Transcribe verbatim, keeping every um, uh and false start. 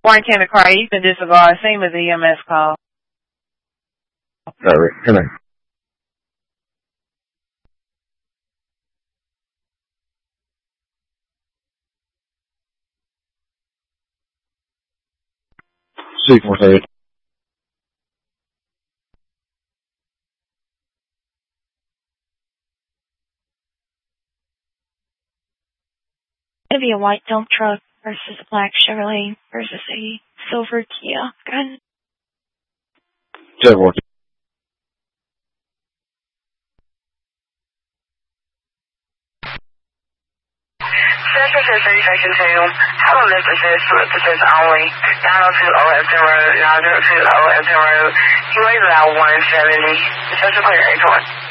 One can of cry, Ethan disregard, same as E M S call. Sorry, come on. C four thirty. It'd be a white dump truck versus a black Chevrolet versus a silver Kia. Go ahead. seven four two. Central says thirty seconds to have a lift assist to assist only nine oh two Old Epton Road, nine oh two Old Epton Road. He weighs about one seventy. The special player eight one.